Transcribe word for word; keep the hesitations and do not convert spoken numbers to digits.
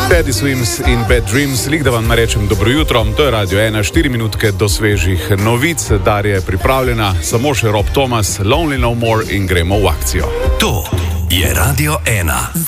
Teddy Swims in Bad Dreams, lik da vam rečem dobro jutro, to je Radio ena, štiri minutke do svežih novic, Darja je pripravljena, samo še Rob Thomas, Lonely No More in gremo v akcijo. To je Radio ena.